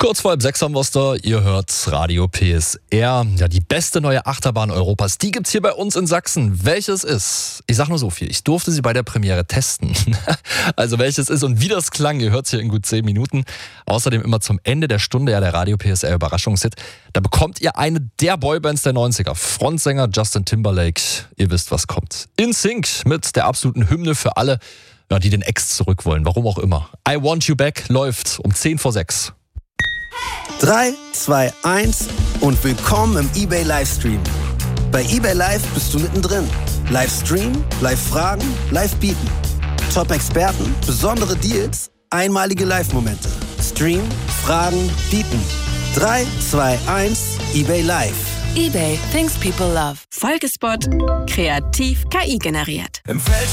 Kurz vor 5 haben wir's da. Ihr hört Radio PSR. Ja, die beste neue Achterbahn Europas, die gibt's hier bei uns in Sachsen. Welches ist? Ich sag nur so viel. Ich durfte sie bei der Premiere testen. Also welches ist und wie das klang, ihr hört's hier in gut 10 Minuten. Außerdem immer zum Ende der Stunde ja der Radio PSR Überraschungshit. Da bekommt ihr eine der Boybands der 90er. Frontsänger Justin Timberlake. Ihr wisst, was kommt. In Sync mit der absoluten Hymne für alle, ja, die den Ex zurück wollen. Warum auch immer. I Want You Back läuft um 5:10. 3, 2, 1 und willkommen im eBay Livestream. Bei eBay Live bist du mittendrin. Livestream, Live-Fragen, Live-Bieten. Top-Experten, besondere Deals, einmalige Live-Momente. Stream, Fragen, Bieten. 3, 2, 1, eBay Live. eBay, things people love. Folgespot, kreativ KI generiert. Im Feld